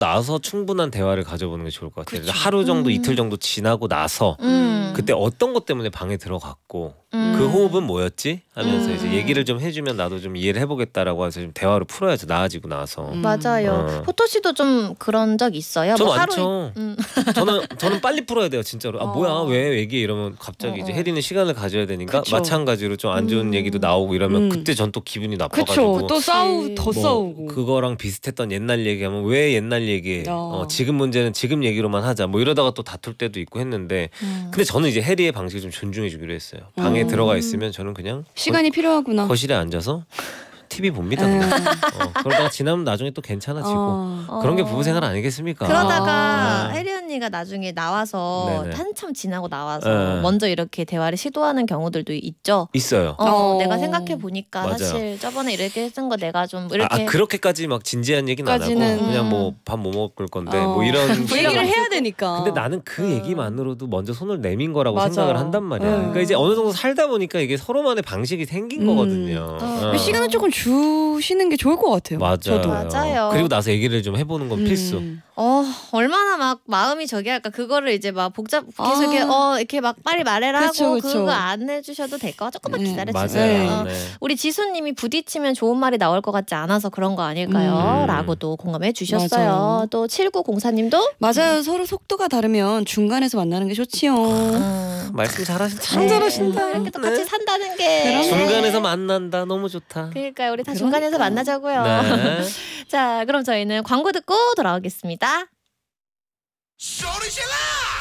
나서 충분한 대화를 가져보는 게 좋을 것 같아요. 그쵸. 하루 정도 이틀 정도 지나고 나서 그때 어떤 것 때문에 방에 들어갔고 그 호흡은 뭐였지? 하면서 이제 얘기를 좀 해주면 나도 좀 이해를 해보겠다라고 해서 좀 대화로 풀어야죠. 나아지고 나서. 맞아요. 호토 씨도 좀 그런 적 있어요? 저 뭐 많죠. 저는 빨리 풀어야 돼요, 진짜로. 아 뭐야 왜 얘기해 이러면 갑자기 이제 혜리는 시간을 가져야 되니까 그쵸. 마찬가지로 좀 안 좋은 얘기도 나오고 이러면 그때 전 또 기분이 나빠가지고. 그쵸. 또 더 싸우고. 그거랑 비슷했던 옛날 얘기하면 왜 옛날 얘기? 지금 문제는 지금 얘기로만 하자. 뭐 이러다가 또 다툴 때도 있고 했는데 근데 저는 이제 혜리의 방식을 좀 존중해주기로 했어요. 방에 들어가 있으면 저는 그냥 시간이 필요하구나. 거실에 앉아서 TV 봅니다. 그냥. 그러다가 지나면 나중에 또 괜찮아지고 그런 게 부부생활 아니겠습니까? 그러다가 혜리 언니가 나중에 나와서 네네. 한참 지나고 나와서 먼저 이렇게 대화를 시도하는 경우들도 있죠. 있어요. 내가 생각해 보니까 맞아요. 사실 저번에 이렇게 했던 거 내가 좀 이렇게 그렇게까지 막 진지한 얘기는 안 하고 그냥 뭐 밥 뭐 먹을 건데 뭐 이런 얘기를 해야 되니까. 근데 나는 그 얘기만으로도 먼저 손을 내민 거라고 맞아. 생각을 한단 말이야. 그러니까 이제 어느 정도 살다 보니까 이게 서로만의 방식이 생긴 거거든요. 시간을 조금 주시는 게 좋을 것 같아요. 맞아요. 맞아요. 그리고 나서 얘기를 좀 해보는 건 필수. 얼마나 막 마음이 저기 할까. 그거를 이제 막 계속 이렇게 막 빨리 말해라 그쵸, 하고 그쵸. 그거 안 해주셔도 될 거. 조금만 맞아요. 기다려주세요. 네. 우리 지수님이 부딪히면 좋은 말이 나올 것 같지 않아서 그런 거 아닐까요? 라고도 공감해 주셨어요. 맞아요. 또 7904님도 맞아요. 서로 속도가 다르면 중간에서 만나는 게 좋지요. 말씀 잘하신다. 참 잘하신다. 이렇게 또 같이 산다는 게 중간에서 만난다. 너무 좋다. 그러니까요. 우리 다 중간에서 만나자고요. 네. 자, 그럼 저희는 광고 듣고 돌아오겠습니다. 소리 질러!